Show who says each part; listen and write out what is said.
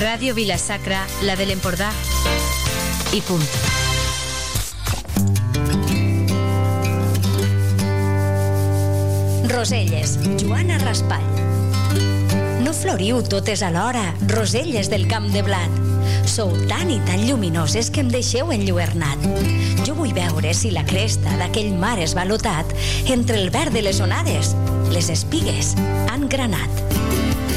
Speaker 1: Ràdio Vila-sacra, la de l'Empordà. I punt.
Speaker 2: Roselles, Joana Raspall. No floriu totes alhora, roselles del Camp de Blat. Sou tan i tan lluminoses que em deixeu enlluernat. Jo vull veure si la cresta d'aquell mar esvalotat entre el verd de les onades, les espigues han granat.